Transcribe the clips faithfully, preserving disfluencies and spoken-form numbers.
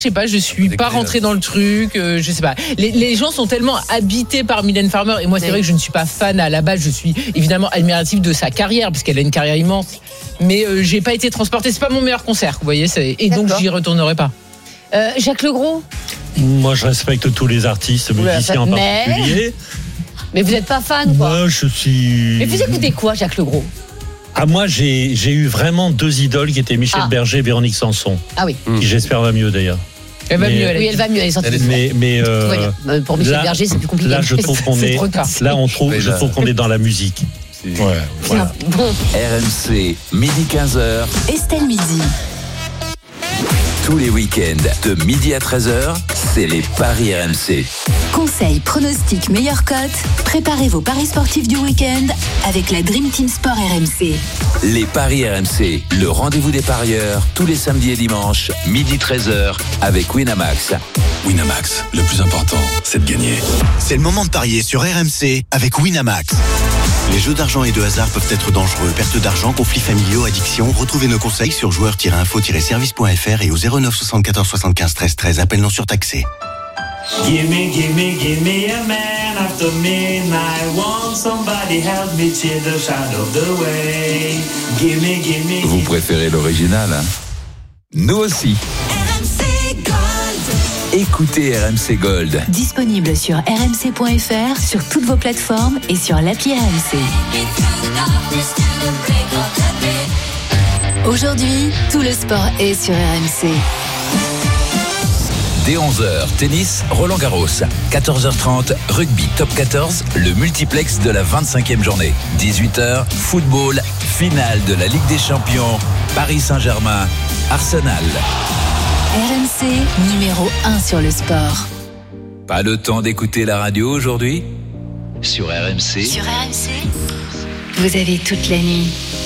Je sais pas, je suis pas rentrée dans le truc, euh, je sais pas. Les, les gens sont tellement habités par Mylène Farmer, et moi c'est oui. vrai que je ne suis pas fan à la base, je suis évidemment admirative de sa carrière, parce qu'elle a une carrière immense, mais euh, j'ai pas été transportée, c'est pas mon meilleur concert, vous voyez, c'est, et D'accord. donc j'y retournerai pas. Euh, Jacques Legros ? Moi je respecte tous les artistes, musiciens en mais... particulier. Mais vous n'êtes pas fan, quoi ? Moi je suis... Mais vous écoutez quoi, Jacques Legros ? Ah, moi, j'ai, j'ai eu vraiment deux idoles qui étaient Michel ah. Berger et Véronique Sanson. Ah oui. Qui, j'espère, va mieux d'ailleurs. Elle va mais, mieux, elle oui, elle va mieux, elle est sortie. Mais, mais euh, pour Michel là, Berger, c'est plus compliqué. Là, je trouve qu'on est, là, on trouve, je trouve qu'on est dans la musique. Ouais, voilà. Bon. R M C, midi quinze heures. Estelle Midi. Tous les week-ends, de midi à treize heures, c'est les Paris R M C. Conseils, pronostics, meilleures cotes. Préparez vos paris sportifs du week-end avec la Dream Team Sport R M C. Les Paris R M C, le rendez-vous des parieurs, tous les samedis et dimanches, midi treize heures, avec Winamax. Winamax, le plus important, c'est de gagner. C'est le moment de parier sur R M C avec Winamax. Les jeux d'argent et de hasard peuvent être dangereux. Perte d'argent, conflits familiaux, addiction. Retrouvez nos conseils sur joueurs tiret info tiret service point f r et au zéro neuf soixante-quatorze soixante-quinze treize treize. Appel non surtaxé. Gimme, gimme, gimme a man after midnight. Want somebody help me cheer the shadow of the way. Gimme, gimme. Vous préférez l'original, hein ? Nous aussi. R M C Gold. Écoutez R M C Gold. Disponible sur r m c point f r, sur toutes vos plateformes et sur l'appli R M C. Aujourd'hui, tout le sport est sur R M C. Dès onze heures, tennis, Roland Garros. quatorze heures trente, rugby top quatorze, le multiplex de la vingt-cinquième journée. dix-huit heures, football, finale de la Ligue des Champions, Paris Saint-Germain, Arsenal. R M C, numéro un sur le sport. Pas le temps d'écouter la radio aujourd'hui ? Sur R M C. Sur R M C, vous avez toute la nuit.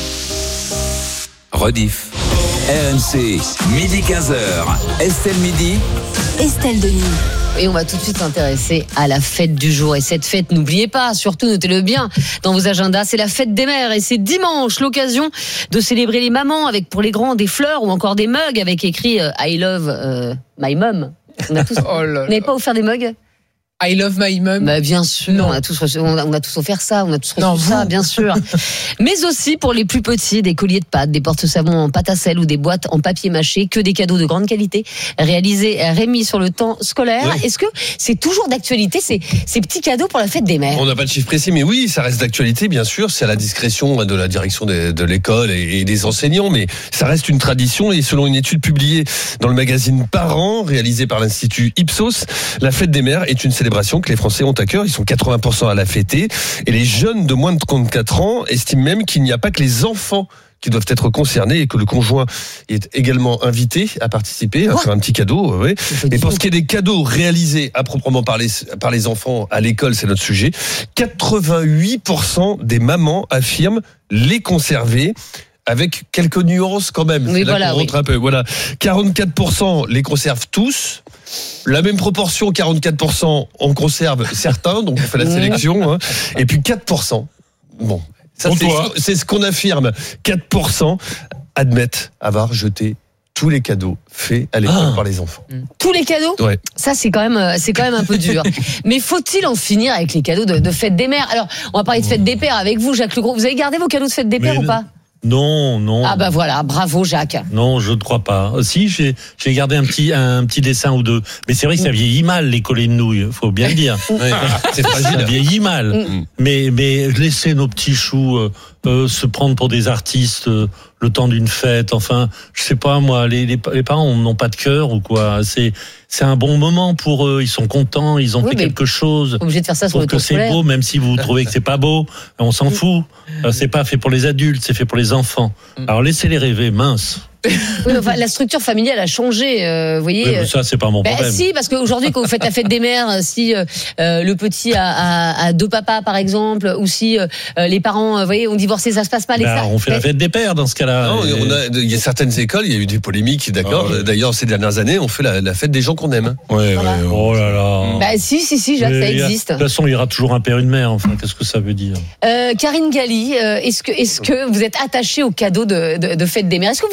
Rediff. R M C, midi quinze heures. Estelle Midi. Estelle Denis. Et on va tout de suite s'intéresser à la fête du jour. Et cette fête, n'oubliez pas, surtout notez-le bien dans vos agendas, c'est la fête des mères. Et c'est dimanche, l'occasion de célébrer les mamans avec pour les grands des fleurs ou encore des mugs avec écrit euh, I love euh, my mom. On a tous... oh là là. Vous n'avez pas offert des mugs ? I love my mom. Bah bien sûr, non. on a tous reçu, on a, on a tous offert ça, on a tous reçu non, ça, bien sûr. Mais aussi pour les plus petits, des colliers de pâtes, des porte-savons en pâte à sel ou des boîtes en papier mâché, que des cadeaux de grande qualité réalisés, remis sur le temps scolaire. Oui. Est-ce que c'est toujours d'actualité ces, ces petits cadeaux pour la fête des mères ? On n'a pas de chiffre précis, mais oui, ça reste d'actualité, bien sûr. C'est à la discrétion de la direction de, de l'école et, et des enseignants, mais ça reste une tradition. Et selon une étude publiée dans le magazine Parents, réalisée par l'Institut Ipsos, la fête des mères est une célébration que les Français ont à cœur, ils sont quatre-vingts pour cent à la fêter, et les jeunes de moins de trente-quatre ans estiment même qu'il n'y a pas que les enfants qui doivent être concernés et que le conjoint est également invité à participer, à faire un petit cadeau. Ouais. Et pour ce qui est des cadeaux réalisés à proprement parler par les enfants à l'école, c'est notre sujet, quatre-vingt-huit pour cent des mamans affirment les conserver, avec quelques nuances quand même. Oui, c'est là voilà, qu'on rentre oui. un peu. Voilà. quarante-quatre pour cent les conservent tous. La même proportion, quarante-quatre pour cent on conserve certains, donc on fait la sélection. Hein. Et puis quatre pour cent, bon, ça c'est, c'est ce qu'on affirme, quatre pour cent admettent avoir jeté tous les cadeaux faits à l'école ah. par les enfants. Tous les cadeaux ? Ouais. Ça, c'est quand même, c'est quand même un peu dur. Mais faut-il en finir avec les cadeaux de, de fête des mères ? Alors, on va parler de fête des pères avec vous, Jacques Legros. Vous avez gardé vos cadeaux de fête des pères ou pas ? Non, non. Ah bah voilà, bravo Jacques. Non, je ne crois pas. Si, j'ai, j'ai gardé un petit, un petit dessin ou deux. Mais c'est vrai que ça vieillit mal, les collets de nouilles, faut bien le dire. Ouais, c'est fragile. Ça vieillit mal. Mm. Mais, mais laisser nos petits choux euh, euh, se prendre pour des artistes euh, le temps d'une fête, enfin, je sais pas moi, les, les, les parents n'ont pas de cœur ou quoi. C'est, c'est un bon moment pour eux, ils sont contents, ils ont oui, fait quelque chose. Obligé de faire ça sur le temps scolaire. Que c'est beau, même si vous trouvez que c'est pas beau, on s'en fout. C'est pas fait pour les adultes, c'est fait pour les enfants. Alors laissez-les rêver, mince. Oui, enfin, la structure familiale a changé, euh, vous voyez. Oui, mais ça, c'est pas mon problème. Ben, si, parce qu'aujourd'hui, quand vous faites la fête des mères, si euh, le petit a, a, a deux papas, par exemple, ou si euh, les parents, vous voyez, ont divorcé, ça se passe pas. Les ben, on fait la fête des pères dans ce cas-là. Non, on a, il y a certaines écoles, il y a eu des polémiques, d'accord. Ah, ouais. D'ailleurs, ces dernières années, on fait la, la fête des gens qu'on aime. Ouais, voilà. ouais. Oh là là. Bah si, si, si, Jacques, ça existe. De toute façon, il y aura toujours un père, une mère. Enfin, qu'est-ce que ça veut dire euh, Karine Galli, euh, est-ce que, est-ce que vous êtes attachée aux cadeaux de, de, de fête des mères ? Est-ce que vous offrez des cadeaux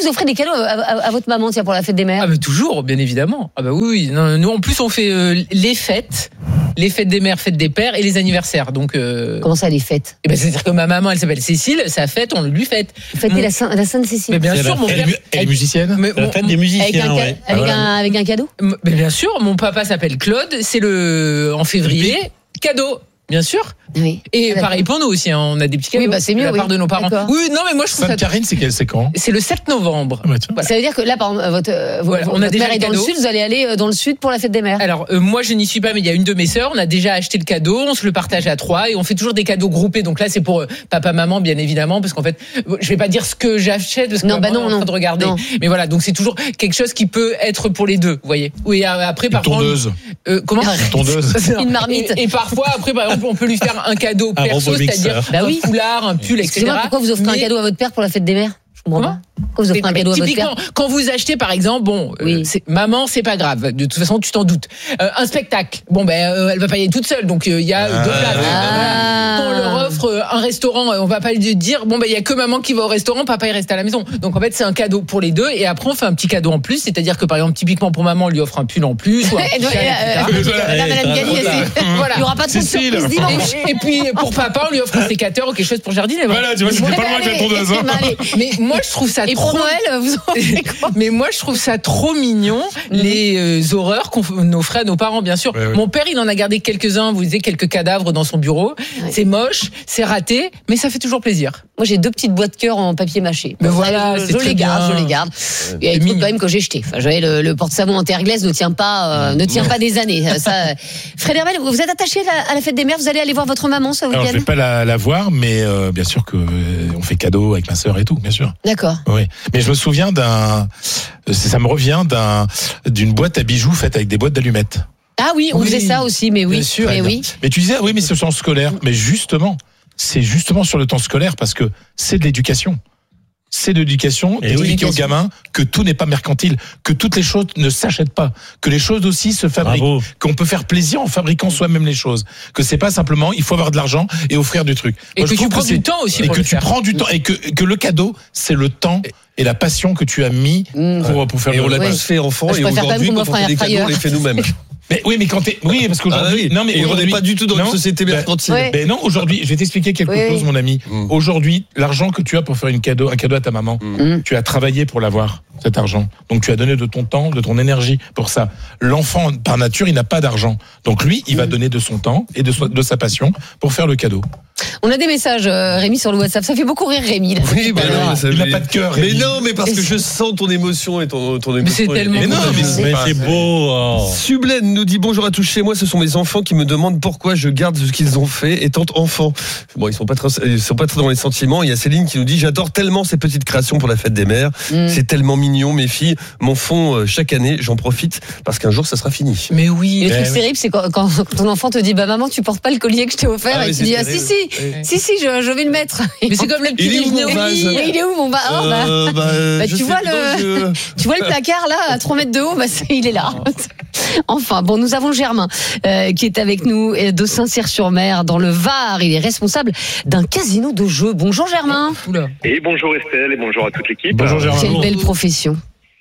cadeau à, à, à votre maman, tiens, pour la fête des mères? Ah, mais toujours, bien évidemment. Ah, bah oui, oui. Non, nous, en plus, on fait euh, les fêtes, les fêtes des mères, fêtes des pères et les anniversaires. Donc, euh... Comment ça, les fêtes? Eh ben, c'est-à-dire que ma maman, elle s'appelle Cécile, sa fête, on lui fête. Vous fêtez Mon... la, Saint, la Sainte Cécile? Mais bien C'est sûr, la mon fête- père. Elle, elle est musicienne. Mais La mon- fête des Avec, musiciens, un, ca- ouais. avec, Voilà. un, avec un cadeau? Mais bien sûr, mon papa s'appelle Claude, c'est le en février, cadeau, bien sûr. Oui. Et Ah, pareil pour nous aussi, hein, on a des petits cadeaux Oui, bah, c'est mieux, de la oui. part de nos parents. D'accord. Oui, non, mais moi je trouve ça. Sainte-Carine, c'est quel, c'est quand? C'est le sept novembre. Ah bah tiens. Voilà. Ça veut dire que là, par exemple, votre, euh, Voilà, votre on a déjà mère le est dans le cadeau. sud, vous allez aller euh, dans le sud pour la fête des mères. Alors euh, moi je n'y suis pas, mais il y a une de mes sœurs, on a déjà acheté le cadeau, on se le partage à trois et on fait toujours des cadeaux groupés. Donc là c'est pour euh, papa, maman, bien évidemment, parce qu'en fait euh, je vais pas dire ce que j'achète parce que Non, bah maman non, est en train non. de regarder. Non. Mais voilà, donc c'est toujours quelque chose qui peut être pour les deux, vous voyez. Oui, euh, après Une par contre, tondeuse. euh, comment Une tondeuse. Une marmite. Et, et parfois après par exemple on peut lui faire un cadeau Un perso, robot c'est-à-dire mixeur. Bah un oui. foulard, un pull, et cetera. Excusez-moi, pourquoi vous offrez un Mais- cadeau à votre père pour la fête des mères? Je comprends Comment pas. Pourquoi vous offrez Mais- un mais cadeau à votre typiquement, père? quand vous achetez par exemple, bon, euh, Oui. c'est, maman, c'est pas grave. De toute façon, tu t'en doutes. Euh, un spectacle, bon ben, euh, elle va pas y aller toute seule, donc il y a deux places. Ah. Quand on leur offre euh, un restaurant, euh, on va pas lui dire, bon ben, il y a que maman qui va au restaurant, papa il reste à la maison. Donc en fait, c'est un cadeau pour les deux, et après on fait un petit cadeau en plus, c'est-à-dire que par exemple, typiquement pour maman, on lui offre un pull en plus, ou un Et donc, t-shirt, euh, et cetera. euh, Madame Hélène Galli, c'est- Voilà. il y aura pas trop de Cécile. surprises dimanche. Et, et puis pour papa, on lui offre un sécateur ou quelque chose pour jardiner. Voilà, tu vois, c'était pas loin avec la tondeuse. hein. Allez. Mais moi, je trouve ça Et trop. pour Noël, vous en faites quoi? Mais moi, je trouve ça trop mignon, les euh, horreurs qu'on f- nos frères, nos parents, bien sûr. Ouais, ouais. Mon père, il en a gardé quelques-uns, vous disiez, quelques cadavres dans son bureau. Ouais. C'est moche, c'est raté, mais ça fait toujours plaisir. Moi, j'ai deux petites boîtes cœur en papier mâché. Mais Bon, voilà, je, c'est je très les garde, bien. je les garde. Il y a des C'est trucs mignon. quand même que j'ai jeté. Enfin, j'avais le, le porte-savon en terre glaise ne tient pas, euh, ne tient pas des années. Ça, euh. Fred Hermel, vous êtes attaché à la, à la fête des mères. Vous allez aller voir votre maman ce Alors, je week-end? vais pas la, la voir, mais euh, bien sûr que euh, on fait cadeau avec ma sœur et tout, bien sûr. D'accord. Oui. Mais je me souviens d'un, ça me revient d'un, d'une boîte à bijoux faite avec des boîtes d'allumettes. Ah oui, on Oui, faisait ça aussi, mais oui. bien sûr. Mais oui. Mais tu disais, ah oui, mais c'est au temps scolaire. Mais justement, c'est justement sur le temps scolaire parce que c'est de l'éducation. C'est de l'éducation, Et d'expliquer oui. aux gamins que tout n'est pas mercantile, que toutes les choses ne s'achètent pas, que les choses aussi se fabriquent, Bravo. qu'on peut faire plaisir en fabriquant soi-même les choses, que c'est pas simplement il faut avoir de l'argent et offrir du truc. Et Moi, je que tu trouve prends c'est- du temps aussi et pour que le tu faire. prends du temps et que que le cadeau c'est le temps et la passion que tu as mis Mmh. pour pour faire Et le on l'a Ouais. tous fait enfant, Je et préfère quand même aujourd'hui, qu'on quand m'offre on fait un des cadeaux, air on les fait fryer. nous-mêmes. Mais oui, mais quand t'es, oui, parce Ah qu'aujourd'hui, oui. non, mais Et on n'est aujourd'hui- pas du tout dans non, une société ben, mercantile. Ouais. Ben non, aujourd'hui, je vais t'expliquer quelque Oui. chose, mon ami. Mm. Aujourd'hui, l'argent que tu as pour faire une cadeau, un cadeau à ta maman, Mm. tu as travaillé pour l'avoir, cet argent. Donc tu as donné de ton temps, de ton énergie pour ça. L'enfant, par nature, il n'a pas d'argent. Donc lui, il va donner de son temps et de, so- de sa passion pour faire le cadeau. On a des messages, euh, Rémi, sur le WhatsApp. Ça fait beaucoup rire Rémi. Là. Oui, bah Alors, non, ça- Il n'a mais- pas de cœur. Mais Rémi. non, mais parce que je sens ton émotion et ton, ton émotion. c'est est- tellement Mais non, mais Mais Enfin, c'est beau. oh. Sublaine nous dit bonjour à tous chez moi, ce sont mes enfants qui me demandent pourquoi je garde ce qu'ils ont fait étant enfant. Bon, ils sont pas très, ils sont pas très dans les sentiments. Il y a Céline qui nous dit j'adore tellement ces petites créations pour la fête des mères. Mm. C'est tellement mignon, mes filles m'en font euh, chaque année. J'en profite parce qu'un jour ça sera fini. Mais Et oui. le Eh truc oui. terrible, c'est quand, quand ton enfant te dit bah maman, tu portes pas le collier que je t'ai offert, Ah et oui, tu c'est dis ah si terrible. si, Oui. si si, je, je vais le mettre. Mais c'est comme le petit Il est où, déjeuner mon au vase lit. Mais il est où mon bah, oh, bah, Euh, bah, euh, bah, je tu sais vois pas, le- je- tu vois le placard là à trois mètres de haut, bah c'est- il est là. Enfin bon, nous avons Germain euh, qui est avec nous euh, de Saint-Cyr-sur-Mer dans le Var. Il est responsable d'un casino de jeux. Bonjour Germain. Oula. Et bonjour Estelle et bonjour à toute l'équipe. Bonjour Gérard. Quelle belle profession.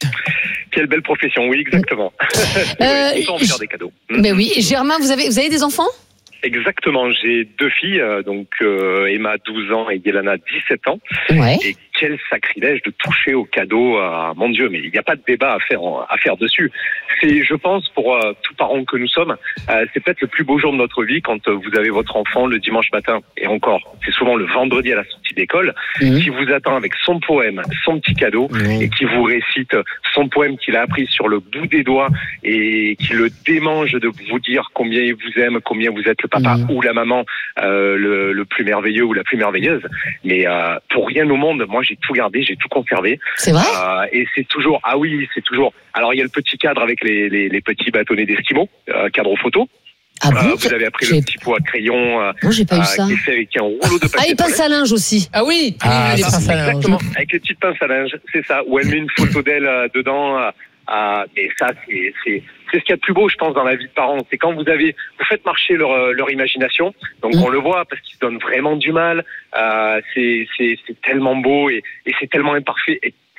Quelle belle profession, oui, exactement. Euh, On peut en faire des cadeaux. Mais oui, Germain, vous avez vous avez des enfants? Exactement, j'ai deux filles, euh, donc euh, Emma douze ans et Yelana dix-sept ans. Ouais. Et quel sacrilège de toucher au cadeau, euh, mon Dieu, mais il n'y a pas de débat à faire à faire dessus. C'est, je pense, pour euh, tous parents que nous sommes, euh, c'est peut-être le plus beau jour de notre vie quand euh, vous avez votre enfant le dimanche matin. Et encore, c'est souvent le vendredi à la sortie d'école, Mhm. qui vous attend avec son poème, son petit cadeau, et qui vous récite son poème qu'il a appris sur le bout des doigts et qui le démange de vous dire combien il vous aime, combien vous êtes le papa Mhm. ou la maman euh, le, le plus merveilleux ou la plus merveilleuse. Mais euh, pour rien au monde, moi j'ai tout gardé, j'ai tout conservé. C'est vrai? Euh, et c'est toujours, ah oui, c'est toujours. Alors il y a le petit cadre avec les, les, les petits bâtonnets d'esquimaux, euh, cadre photo. Ah bon? Euh, vous avez appris J'ai- le petit pot à crayon euh, Non, j'ai pas eu euh, ça. qui est fait avec un rouleau de Ah, papier et pince toilette. à linge aussi. Ah oui. Ah, oui, les ça, pinces à linge. Exactement, avec les petites pinces à linge, c'est ça, où elle met une photo d'elle euh, dedans. Euh, euh, et ça, c'est, c'est, c'est ce qu'il y a de plus beau, je pense, dans la vie de parents. C'est quand vous avez, vous faites marcher leur, euh, leur imagination. Donc Mm. on le voit parce qu'ils se donnent vraiment du mal. Euh, c'est, c'est, c'est tellement beau et, et c'est tellement imparfait. Et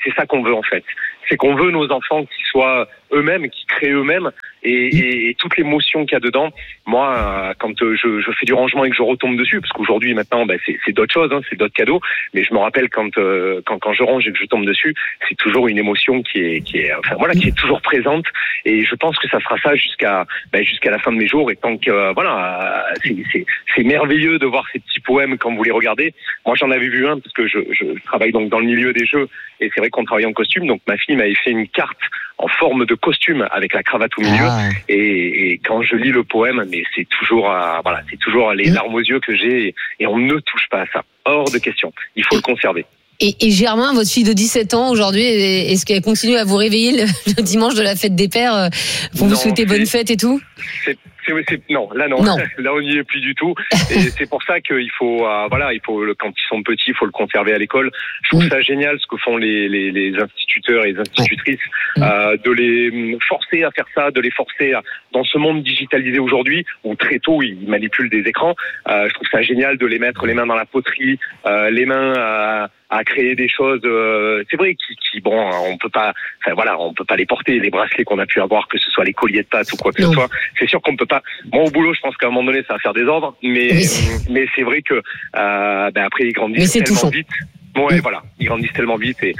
c'est ça qu'on veut en fait. C'est qu'on veut nos enfants qui soient eux-mêmes, qui créent eux-mêmes, et, et, et toute l'émotion qu'il y a dedans. Moi, euh, quand euh, je, je fais du rangement et que je retombe dessus, parce qu'aujourd'hui maintenant, bah, c'est, c'est d'autres choses, hein, c'est d'autres cadeaux. Mais je me rappelle quand, euh, quand quand je range et que je tombe dessus, c'est toujours une émotion qui est qui est, enfin voilà, qui est toujours présente. Et je pense que ça sera ça jusqu'à bah, jusqu'à la fin de mes jours. Et tant que euh, voilà, euh, c'est, c'est c'est merveilleux de voir ces petits poèmes quand vous les regardez. Moi, j'en avais vu un parce que je, je travaille donc dans le milieu des jeux, et c'est vrai qu'on travaille en costume. Donc ma fille m'avait fait une carte en forme de costume avec la cravate au milieu, ah. et, et quand je lis le poème, mais c'est toujours, euh, voilà, c'est toujours les larmes aux yeux que j'ai, et, et on ne touche pas à ça, hors de question. Il faut le conserver. Et, et Germain, votre fille de dix-sept ans aujourd'hui, est-ce qu'elle continue à vous réveiller le, le dimanche de la fête des pères pour non, vous souhaiter bonne fête et tout? c'est... C'est, c'est, non, là non. non, là on n'y est plus du tout. Et c'est pour ça qu'il faut, euh, voilà, il faut quand ils sont petits, il faut le conserver à l'école. Je trouve mmh. ça génial ce que font les, les, les instituteurs et les institutrices, mmh. euh, de les forcer à faire ça, de les forcer à, dans ce monde digitalisé aujourd'hui où très tôt ils manipulent des écrans. Euh, je trouve ça génial de les mettre les mains dans la poterie, euh, les mains à, à créer des choses. Euh, c'est vrai qui, qui, bon, on peut pas, enfin voilà, on peut pas les porter, les bracelets qu'on a pu avoir, que ce soit les colliers de pâte ou quoi que non. ce soit. C'est sûr qu'on peut pas. Moi, au boulot, je pense qu'à un moment donné, ça va faire des ordres, mais oui. mais c'est vrai que euh, ben après ils grandissent tellement touchant. vite. Ouais, oui. voilà, ils grandissent tellement vite, et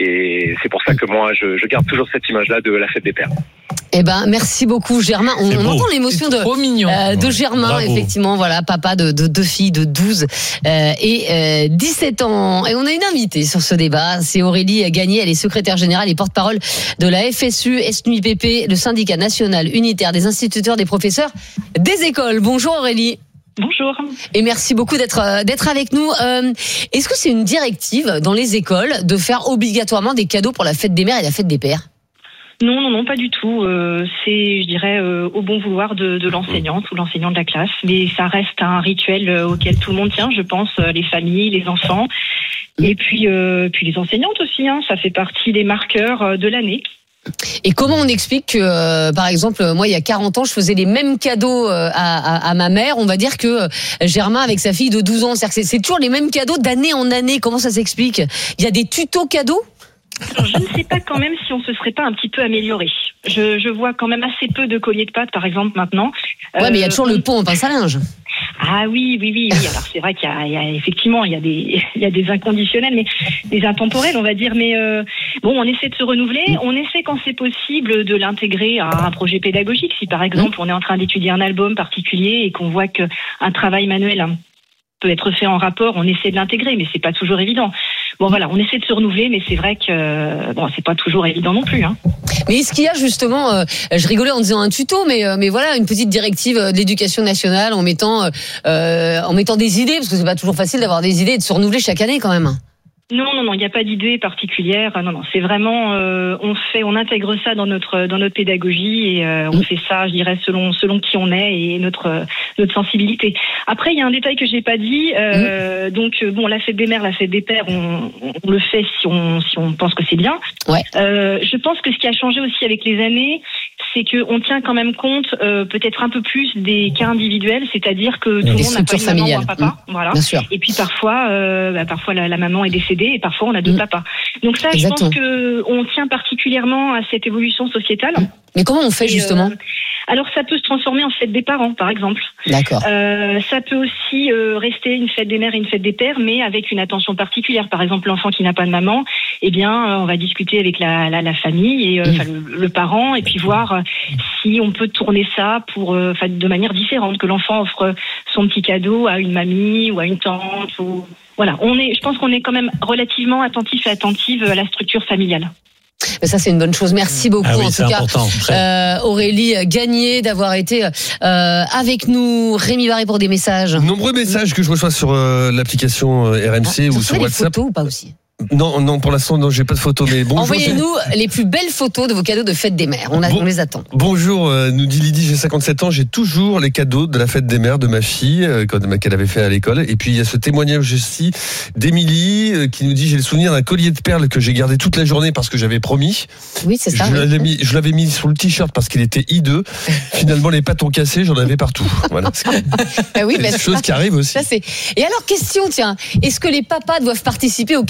et c'est pour ça que moi, je, je garde toujours cette image-là de la fête des pères. Eh ben, merci beaucoup, Germain. On, on entend l'émotion de, euh, de Germain, Bravo. effectivement, voilà, papa de, de deux filles de douze euh, et euh, dix-sept ans. Et on a une invitée sur ce débat, c'est Aurélie Gagné, elle est secrétaire générale et porte-parole de la F S U, S N U I P P, le syndicat national unitaire des instituteurs, des professeurs, des écoles. Bonjour Aurélie. Bonjour. Et merci beaucoup d'être d'être avec nous. Euh, est-ce que c'est une directive dans les écoles de faire obligatoirement des cadeaux pour la fête des mères et la fête des pères ? Non, non, non, pas du tout. Euh, c'est, je dirais, euh, au bon vouloir de, de l'enseignante ou l'enseignant de la classe. Mais ça reste un rituel euh, auquel tout le monde tient, je pense, euh, les familles, les enfants. Et puis, euh, puis les enseignantes aussi. Hein, ça fait partie des marqueurs euh, de l'année. Et comment on explique que, euh, par exemple, moi, il y a quarante ans, je faisais les mêmes cadeaux euh, à, à, à ma mère. On va dire que euh, Germain, avec sa fille de douze ans, c'est-à-dire que c'est, c'est toujours les mêmes cadeaux d'année en année. Comment ça s'explique ? Il y a des tutos cadeaux ? Alors, je ne sais pas quand même si on se serait pas un petit peu amélioré. Je, je vois quand même assez peu de colliers de pâte, par exemple, maintenant. Ouais, euh, mais il y a toujours on... le pot en pince à linge. Ah oui, oui, oui, oui. Alors c'est vrai qu'il y a, il y a effectivement, il y a des, il y a des inconditionnels, mais des intemporels, on va dire. Mais euh, bon, on essaie de se renouveler. On essaie quand c'est possible de l'intégrer à un projet pédagogique. Si par exemple on est en train d'étudier un album particulier et qu'on voit que un travail manuel peut être fait en rapport, on essaie de l'intégrer, mais c'est pas toujours évident. Bon voilà, on essaie de se renouveler, mais c'est vrai que bon, c'est pas toujours évident non plus. Hein. Mais est-ce qu'il y a justement, euh, je rigolais en disant un tuto, mais euh, mais voilà, une petite directive de l'Éducation nationale en mettant euh, en mettant des idées, parce que c'est pas toujours facile d'avoir des idées et de se renouveler chaque année quand même. Non, non, non, il n'y a pas d'idée particulière. Non, non, c'est vraiment, euh, on fait, on intègre ça dans notre dans notre pédagogie et euh, on fait ça, je dirais, selon selon qui on est et notre notre sensibilité. Après, il y a un détail que j'ai pas dit. Euh, mmh. Donc, bon, la fête des mères, la fête des pères, on, on le fait si on si on pense que c'est bien. Ouais. Euh, je pense que ce qui a changé aussi avec les années, c'est que on tient quand même compte, euh, peut-être un peu plus des cas individuels, c'est-à-dire que tout le monde n'a pas une maman ou un papa, mmh. voilà. Bien sûr. Et puis parfois, euh, bah, parfois la, la maman est décédée. Et parfois on a deux mmh. papas. Donc ça, Exactement. Je pense que on tient particulièrement à cette évolution sociétale. Mais comment on fait justement ? euh, Alors ça peut se transformer en fête des parents, par exemple. D'accord. Euh, ça peut aussi euh, rester une fête des mères et une fête des pères, mais avec une attention particulière. Par exemple, l'enfant qui n'a pas de maman, eh bien, euh, on va discuter avec la, la, la famille et euh, mmh. le, le parent, et puis voir euh, si on peut tourner ça pour, euh, de manière différente, que l'enfant offre son petit cadeau à une mamie ou à une tante ou voilà, on est, je pense qu'on est quand même relativement attentif et attentive à la structure familiale. Mais ça, c'est une bonne chose. Merci beaucoup, ah oui, en tout cas, euh, Aurélie Gagné, d'avoir été euh, avec nous. Rémi Barré pour des messages. Nombreux messages que je reçois sur euh, l'application euh, R M C ah, ou sur les WhatsApp. Photos ou pas aussi ? Non, non, pour l'instant, non, j'ai pas de photos, mais bonjour. Envoyez-nous les plus belles photos de vos cadeaux de fête des mères. On, a, bon, on les attend. Bonjour, euh, nous dit Lydie, j'ai cinquante-sept ans, j'ai toujours les cadeaux de la fête des mères de ma fille, euh, qu'elle avait fait à l'école. Et puis, il y a ce témoignage aussi d'Émilie, euh, qui nous dit, j'ai le souvenir d'un collier de perles que j'ai gardé toute la journée parce que j'avais promis. Oui, c'est ça. Je, oui. l'avais, mis, je l'avais mis sur le t-shirt parce qu'il était hideux. Finalement, les pattes ont cassé, j'en avais partout. Voilà. Ben oui, c'est ben des choses qui arrivent aussi. Ça, c'est... Et alors, question, tiens, est-ce que les papas doivent participer aux cadeaux de fête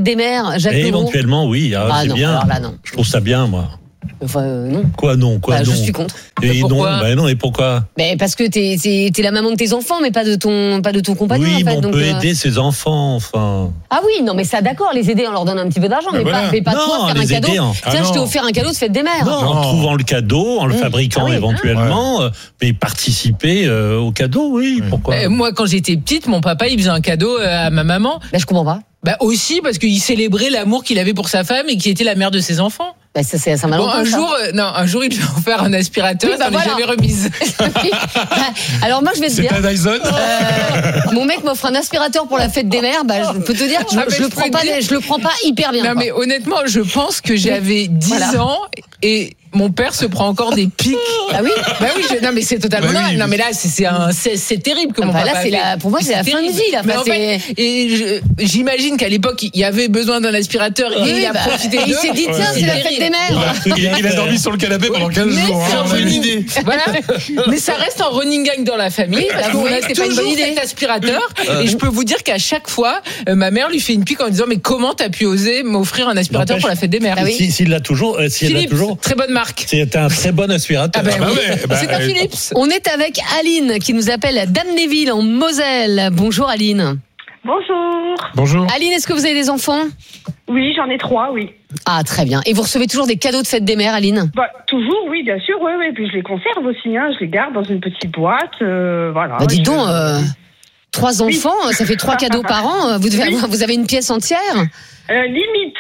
des mères, Jacques Et Leroux. éventuellement, oui, ah, Ah c'est non, bien. alors là, non. Je trouve ça bien, moi. Enfin, euh, non. Quoi non, quoi Bah, non. je suis contre. Et non, Pourquoi bah non, et pourquoi? Mais parce que t'es, t'es, t'es la maman de tes enfants, mais pas de ton, pas de ton compagnon. Oui, en fait, mais on donc, peut euh... aider ses enfants, enfin. Ah oui, non, mais ça, d'accord, les aider, on leur donne un petit peu d'argent, mais, voilà. pas, mais pas Non, toi faire un les cadeau. aider en- Tiens, Ah je t'ai non. offert un cadeau de fête des mères. Non, en Non. trouvant le cadeau, en le Mmh. fabriquant Ah oui. éventuellement, euh, mais participer euh, au cadeau, oui, Oui. pourquoi? Euh, moi, quand j'étais petite, mon papa, il faisait un cadeau euh, à ma maman. Bah, je comprends pas. Bah aussi parce qu'il célébrait l'amour qu'il avait pour sa femme et qui était la mère de ses enfants. Bah, ça, c'est ça Bon, Saint-Valentin. un ça. jour, euh, non, un jour, il lui a offert un aspirateur, Oui, bah ça ne voilà. jamais remise. Alors moi, je vais te C'est dire. un Dyson. Euh, mon mec m'offre un aspirateur pour la fête des mères. Bah, je peux te dire, que je, Ah, mais je le je prends peux pas, te dire- je le prends pas hyper bien. Non, quoi. mais honnêtement, je pense que j'avais dix Voilà. ans et mon père se prend encore des pics. Ah oui. Bah oui, je- non mais c'est totalement Bah oui, dingue. Non mais- mais là c'est c'est un c'est c'est terrible que Ah mon bah papa là, a c'est fait. la- pour moi, c'est la fin de terrible. vie, là. Mais Enfin, en fait, et je- j'imagine qu'à l'époque il y avait besoin d'un aspirateur et Oui, il a bah, profité il d'eux. s'est dit, tiens, C'est c'est la terrible. fête des mères. Il, il a dormi sur le canapé pendant quinze Mais jours. c'est hein, un on a running- une idée. Voilà. Mais ça reste un running gang dans la famille parce qu'on oui, a c'est pas une toujours bonne idée. cet aspirateur et je peux vous dire qu'à chaque fois euh, ma mère lui fait une pique en disant mais comment t'as pu oser m'offrir un aspirateur N'empêche- pour la fête des mères. Ah oui. Si- S'il l'a toujours, euh, s'il l'a Philips, toujours, très bonne marque. c'est un très bon aspirateur. Ah ben bah oui. ouais, bah, c'est un euh, Philips. On est avec Aline qui nous appelle d'Amnéville en Moselle. Bonjour Aline. Bonjour. Bonjour. Aline, est-ce que vous avez des enfants? Oui, j'en ai trois, oui. Ah, très bien. Et vous recevez toujours des cadeaux de fête des mères, Aline? Bah, toujours, oui, bien sûr, oui, oui. Puis je les conserve aussi, hein. Je les garde dans une petite boîte, euh, voilà. Bah, dis Je- donc, euh, trois enfants, ça fait trois cadeaux par an. Vous, devez Oui. avoir- vous avez une pièce entière? Euh, limite.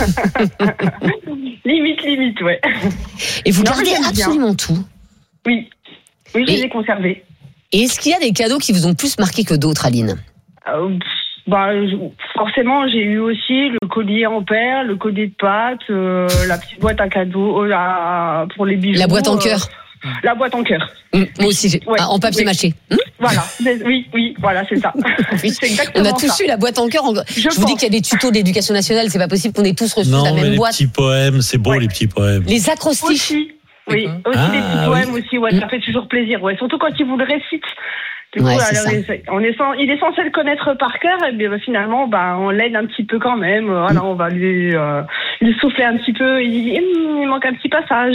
limite, limite, ouais. Et vous Non, gardez j'aime bien. absolument tout. Oui. Oui, je Et- les ai conservés. Et est-ce qu'il y a des cadeaux qui vous ont plus marqué que d'autres, Aline? Euh, pff, bah, je- forcément, j'ai eu aussi le collier en perles, le collier de pâte, euh, la petite boîte à cadeaux, euh, la- pour les bijoux. La boîte en euh, cœur. La boîte en cœur. Hum, Moi aussi, j'ai- Ouais, ah, en papier oui. mâché. Hum Voilà. C'est- Oui, oui, voilà, c'est ça. Oui. C'est exactement On a tous ça. eu la boîte en cœur. En- Je, Je vous dis pense. qu'il y a des tutos de l'éducation nationale. C'est pas possible qu'on ait tous reçu Non, la mais même les boîte. petits poèmes, c'est beau Ouais. les petits poèmes. Les acrostiches. Aussi. Oui, aussi Ah, des petits oui. poèmes aussi, ouais, ça fait toujours plaisir, ouais. Surtout quand ils vous le récitent. Du Ouais, coup, c'est alors, ça. on est sans- il est censé le connaître par cœur, et bien, finalement, bah, on l'aide un petit peu quand même. euh, Voilà, on va lui, euh, lui souffler un petit peu. Il dit, Hum, il manque un petit passage.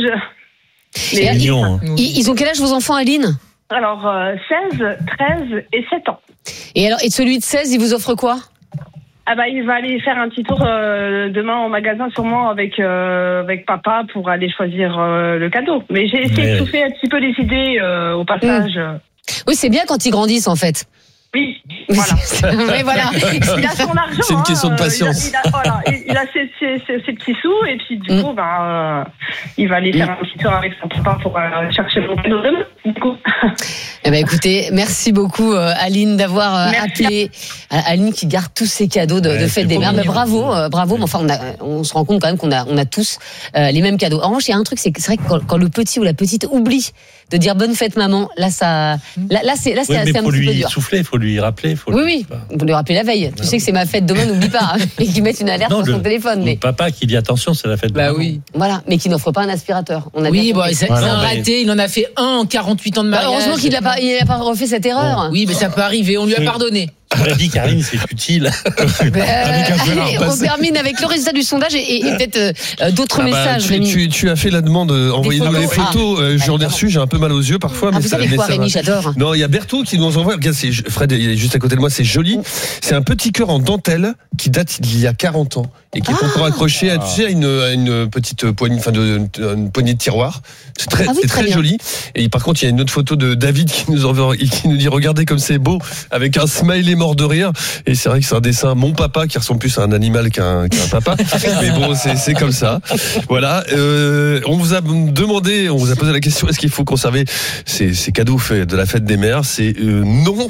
Et- C'est mignon. hein. Ils, ils ont quel âge vos enfants, Aline? Alors, euh, seize, treize et sept ans. Et alors, et celui de seize, il vous offre quoi? Ah bah, il va aller faire un petit tour euh, demain au magasin, sûrement avec euh, avec papa pour aller choisir euh, le cadeau. Mais j'ai essayé Mais- de souffler un petit peu les idées euh, au passage. Oui, c'est bien quand ils grandissent, en fait. Oui, voilà. Mais voilà. Il a son argent. C'est une question de hein, euh, patience. Il a, il a- voilà, il il a ses, ses- ses- ses petits sous et puis du Mm. coup, ben, euh, il va aller faire un petit tour avec son papa pour euh, chercher mon cadeau demain. Du coup. Eh ben, écoutez, merci beaucoup, euh, Aline, d'avoir euh, Merci. appelé. Euh, Aline qui garde tous ses cadeaux de, Ouais, de c'est fête des beau, mères. Mais mignon. bravo, euh, bravo. Mais enfin, on, a, on se rend compte quand même qu'on a, on a tous euh, les mêmes cadeaux. En revanche, il y a un truc, c'est que c'est vrai que quand, quand le petit ou la petite oublie de dire bonne fête, maman, là, ça, là, là, c'est, là, c'est, Ouais, mais c'est un faut petit peu lui dur. souffler, faut lui rappeler. Faut Oui, lui- oui. Vous lui rappelez la veille. Tu sais que c'est ma fête demain, n'oublie pas. hein. Et qu'ils mettent une alerte Non, sur son le- téléphone. Le Mais papa qui dit attention, c'est la fête de Bah maman. oui. voilà. Mais qui n'offre pas un aspirateur. On a Oui, bien bon, compris. c'est Voilà, c'est un mais- raté. Il en a fait un en quarante-huit ans de Bah, mariage. heureusement qu'il n'a pas, il a pas refait cette erreur. Oui, mais ça peut arriver. On lui a Oui. pardonné. On l'a dit, Karine, c'est futile. Euh, Avec un fer à allez, on repasser. termine avec le résultat du sondage et, et- et peut-être euh, euh, d'autres Ah bah, messages, tu, Rémi. tu, tu as fait la demande, euh, envoyez-nous les photos. photos. euh, J'en ai évidemment. reçu, j'ai un peu mal aux yeux parfois. Ah, mais vous ça, savez mais quoi, ça va. Rémi, j'adore. Non, il y a Berthaud qui nous envoie. Regarde, c'est Fred, il est juste à côté de moi, c'est joli. C'est un petit cœur en dentelle qui date d'il y a quarante ans et qui est Ah. encore accroché à, tu sais, à une, à une petite poignée, enfin, de, une poignée de tiroir. C'est très, Ah oui, c'est très très bien. joli. Et par contre, il y a une autre photo de David qui nous envoie, qui nous dit regardez comme c'est beau, avec un smiley mort de rire. Et c'est vrai que c'est un dessin mon papa qui ressemble plus à un animal qu'un qu'un papa. Mais bon, c'est c'est comme ça. Voilà. Euh, on vous a demandé, on vous a posé la question est-ce qu'il faut conserver ces, ces cadeaux faits de la fête des mères? C'est euh, non.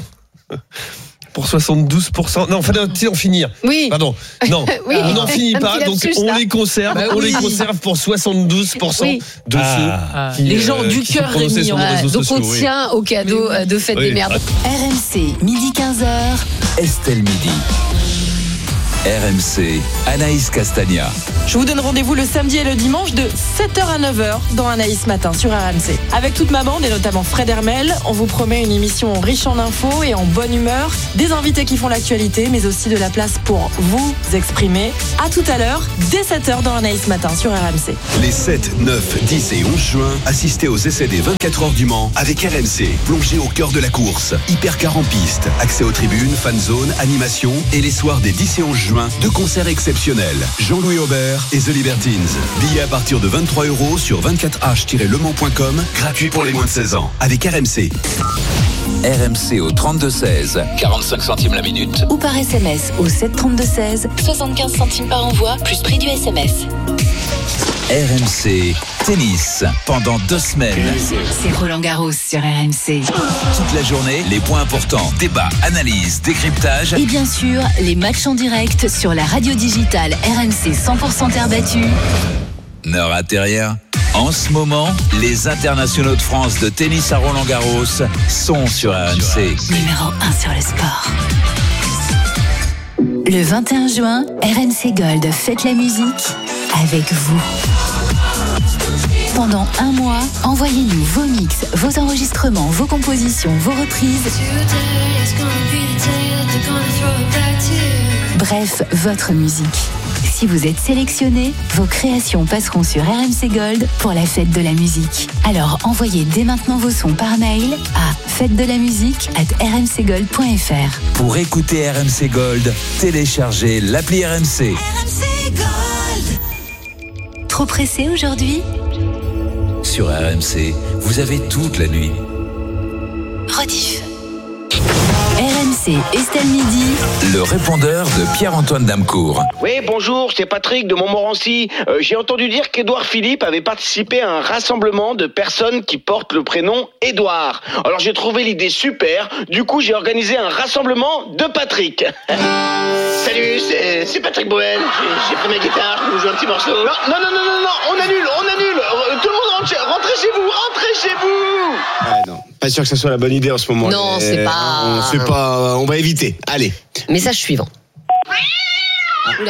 Pour soixante-douze pour cent. Non, fallait en finir. Oui. Pardon. Non, Oui. on n'en finit Un pas. petit Donc lapsus, on là. les conserve. Bah on oui. les conserve pour soixante-douze pour cent Oui. de Ah. ceux qui, Les gens euh, du qui sont cœur, prononcés Rémi, sur nos ouais. réseaux Donc sociaux. on oui. tient au cadeau euh, de fête Oui. des mères. R M C, midi quinze heures. Estelle Midi. R M C, Anaïs Castagna. Je vous donne rendez-vous le samedi et le dimanche de sept heures à neuf heures dans Anaïs Matin sur R M C. Avec toute ma bande et notamment Fred Hermel, on vous promet une émission riche en infos et en bonne humeur, des invités qui font l'actualité, mais aussi de la place pour vous exprimer. À tout à l'heure, dès sept heures dans Anaïs Matin sur R M C. Les sept, neuf, dix et onze juin, assistez aux essais des vingt-quatre heures du Mans avec R M C. Plongez au cœur de la course. Hypercar en piste, accès aux tribunes, fan zone, animation et les soirs des dix et onze juin, deux concerts exceptionnels. Jean-Louis Aubert et The Libertines. Billets à partir de vingt-trois euros sur vingt-quatre h tiret le mans point com, gratuit pour les moins de seize ans. Avec R M C. R M C au trente-deux seize, quarante-cinq centimes la minute. Ou par S M S au sept trente-deux seize, soixante-quinze centimes par envoi, plus prix du S M S. R M C Tennis, pendant deux semaines. C'est Roland Garros sur R M C. Toute la journée, les points importants, débats, analyses, décryptage. Et bien sûr, les matchs en direct sur la radio digitale R M C cent pour cent terre battue. Ne ratez rien. En ce moment, les internationaux de France de tennis à Roland-Garros sont sur R M C. Numéro un sur le sport. Le vingt et un juin, R M C Gold fête la musique avec vous. Pendant un mois, envoyez-nous vos mix, vos enregistrements, vos compositions, vos reprises. Bref, votre musique. Si vous êtes sélectionné, vos créations passeront sur R M C Gold pour la fête de la musique. Alors envoyez dès maintenant vos sons par mail à fête de la musique arobase r m c gold point f r. Pour écouter R M C Gold, téléchargez l'appli R M C. R M C Gold. Trop pressé aujourd'hui ? Sur R M C, vous avez toute la nuit. Rediff. R M C, Estelle Midi. Le répondeur de Pierre-Antoine Damecourt. Oui, bonjour, c'est Patrick de Montmorency. Euh, j'ai entendu dire qu'Édouard Philippe avait participé à un rassemblement de personnes qui portent le prénom Édouard. Alors j'ai trouvé l'idée super, du coup j'ai organisé un rassemblement de Patrick. Salut, c'est, c'est Patrick Boel. J'ai, j'ai pris ma guitare, je vous joue un petit morceau. Non, non, non, non, non, non, on annule, on annule. Euh, Tout le monde rentre chez, rentrez chez vous, rentrez chez vous. Ah non, pas sûr que ce soit la bonne idée en ce moment. Non, c'est Euh, pas- On, c'est pas. On va éviter. Allez. Message suivant. Oula.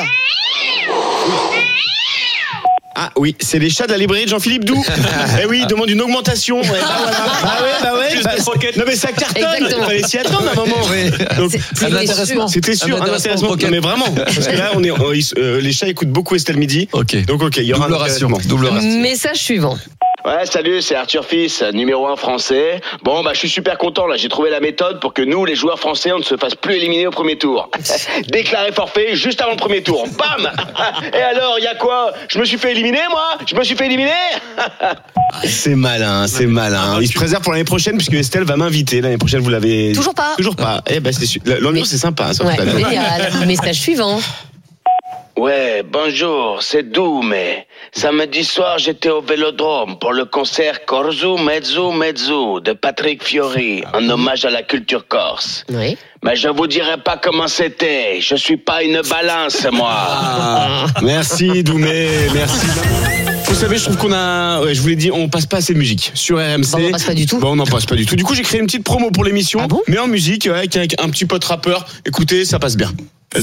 Ah oui, c'est les chats de la librairie de Jean-Philippe Doux. Eh oui, il demande une augmentation. Ouais, bah voilà. Bah ouais, bah ouais. Bah, non mais ça cartonne. Exactement. Il fallait s'y attendre à un moment. Ouais. Donc, C'est- c'était sûr. C'était sûr, un intéressement. Non, mais vraiment. Parce que là, on est, on- ils- euh, les chats écoutent beaucoup Estelle Midi. Ok. Donc ok, il y aura Double un ration. intéressement. Double ration. Message suivant. Ouais, salut, c'est Arthur Fils, numéro un français. Bon, bah, je suis super content, là. J'ai trouvé la méthode pour que nous, les joueurs français, on ne se fasse plus éliminer au premier tour. Déclaré forfait juste avant le premier tour. Bam! Et alors, y a quoi? Je me suis fait éliminer, moi? Je me suis fait éliminer? C'est malin, c'est malin. Il se préserve pour l'année prochaine puisque Estelle va m'inviter. L'année prochaine, vous l'avez. Toujours pas. Toujours pas. Eh ben, c'est su- l'ambiance c'est sympa. Ça, Ouais, tout à l'heure. génial. Message suivant. Ouais, bonjour, c'est Doux, mais samedi soir, j'étais au Vélodrome pour le concert Corzu Mezzu Mezzu de Patrick Fiori, en hommage à la culture corse. Oui. Mais je vous dirai pas comment c'était. Je suis pas une balance, moi. Ah, merci Doumé, merci. Vous savez, je trouve qu'on a, ouais, je vous l'ai dit, on passe pas assez de musique sur R M C. Bon, on en passe pas du tout. Bon, on n'en passe pas du tout. Du coup, j'ai créé une petite promo pour l'émission, Ah bon mais en musique, ouais, avec un petit pote rappeur. Écoutez, ça passe bien.